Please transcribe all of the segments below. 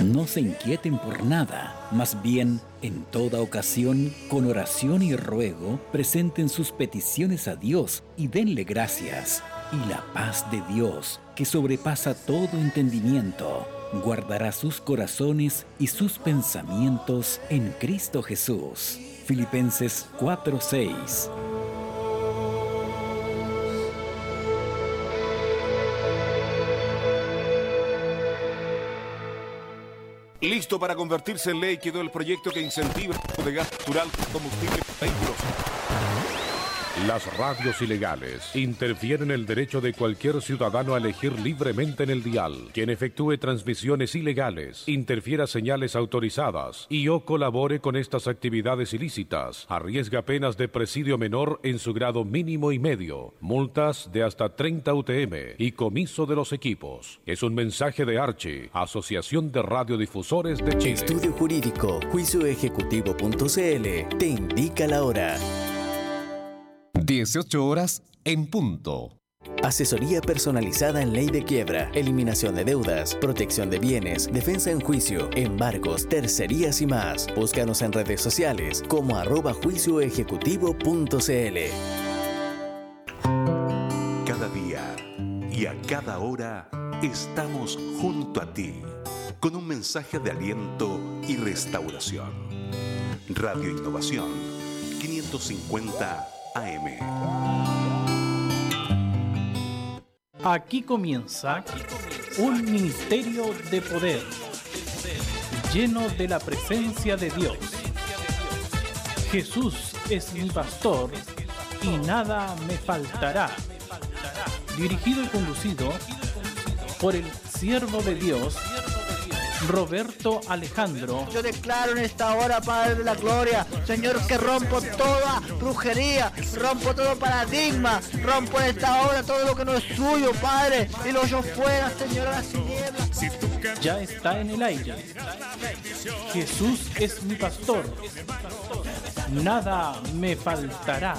No se inquieten por nada, más bien, en toda ocasión, con oración y ruego, presenten sus peticiones a Dios y denle gracias. Y la paz de Dios, que sobrepasa todo entendimiento, guardará sus corazones y sus pensamientos en Cristo Jesús. Filipenses 4:6. Listo para convertirse en ley quedó el proyecto que incentiva el uso de gas natural como combustible para vehículos. Las radios ilegales interfieren el derecho de cualquier ciudadano a elegir libremente en el dial. Quien efectúe transmisiones ilegales, interfiera señales autorizadas y o colabore con estas actividades ilícitas, arriesga penas de presidio menor en su grado mínimo y medio, multas de hasta 30 UTM y comiso de los equipos. Es un mensaje de Archi, Asociación de Radiodifusores de Chile. Estudio Jurídico, juicioejecutivo.cl te indica la hora. 18 horas en punto. Asesoría personalizada en ley de quiebra, eliminación de deudas, protección de bienes, defensa en juicio, embargos, tercerías y más. Búscanos en redes sociales como @juicioejecutivo.cl. Cada día y a cada hora estamos junto a ti con un mensaje de aliento y restauración. Radio Innovación 550 AM. Aquí comienza un ministerio de poder, lleno de la presencia de Dios. Jesús es mi pastor y nada me faltará. Dirigido y conducido por el siervo de Dios, Roberto Alejandro. Yo declaro en esta hora, Padre de la Gloria, Señor, que rompo toda brujería, rompo todo paradigma, rompo en esta hora todo lo que no es suyo, Padre, y lo echo fuera, Señor, a las tinieblas. Ya está en el aire. Jesús es mi pastor. Nada me faltará.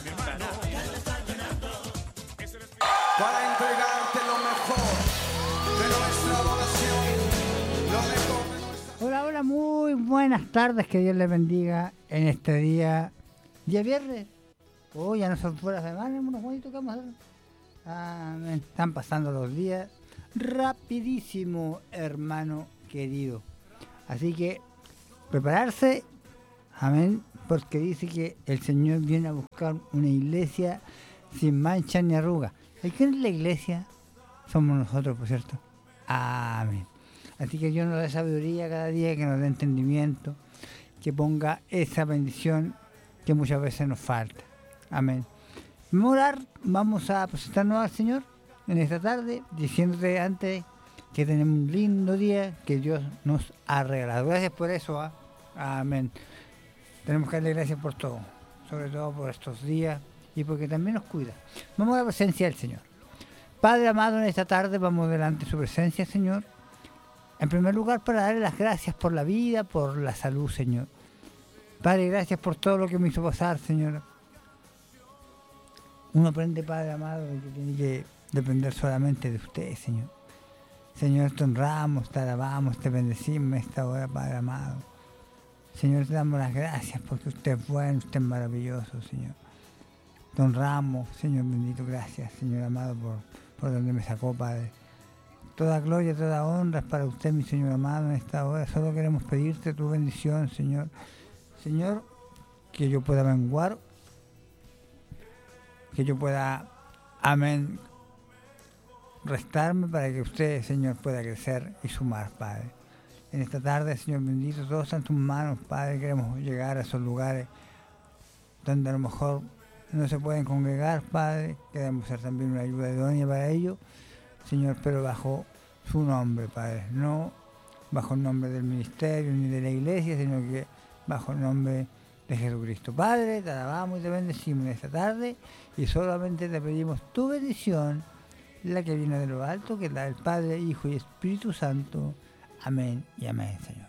Para entregarte lo mejor de nuestra adoración. Hola, hola, muy buenas tardes, que Dios les bendiga en este día viernes. Ya no son fuera de semana, unos bonitos que vamos a hacer. Amén. Están pasando los días rapidísimo, hermano querido. Así que prepararse, amén, porque dice que el Señor viene a buscar una iglesia sin mancha ni arruga. ¿Y quién es la iglesia? Somos nosotros, por cierto. Amén. Así que Dios nos dé sabiduría cada día, que nos dé entendimiento, que ponga esa bendición que muchas veces nos falta. Amén. Vamos a orar, vamos a presentarnos al Señor en esta tarde, diciéndote antes que tenemos un lindo día que Dios nos ha regalado. Gracias por eso. Amén. Tenemos que darle gracias por todo, sobre todo por estos días y porque también nos cuida. Vamos a la presencia del Señor. Padre amado, en esta tarde vamos delante de su presencia, Señor. En primer lugar, para darle las gracias por la vida, por la salud, Señor. Padre, gracias por todo lo que me hizo pasar, Señor. Uno aprende, Padre amado, que tiene que depender solamente de usted, Señor. Señor, te honramos, te alabamos, te bendecimos en esta hora, Padre amado. Señor, te damos las gracias porque usted es bueno, usted es maravilloso, Señor. Te honramos, Señor bendito, gracias, Señor amado, por donde me sacó, Padre. Toda gloria, toda honra es para usted, mi Señor amado, en esta hora. Solo queremos pedirte tu bendición, Señor. Señor, que yo pueda menguar, que yo pueda, amén, restarme para que usted, Señor, pueda crecer y sumar, Padre. En esta tarde, Señor bendito, todos están en tus manos, Padre. Queremos llegar a esos lugares donde a lo mejor no se pueden congregar, Padre. Queremos ser también una ayuda idónea para ello, Señor, pero bajo su nombre, Padre, no bajo el nombre del ministerio ni de la iglesia, sino que bajo el nombre de Jesucristo. Padre, te alabamos y te bendecimos en esta tarde y solamente te pedimos tu bendición, la que viene de lo alto, que es la del Padre, Hijo y Espíritu Santo. Amén y amén, Señor.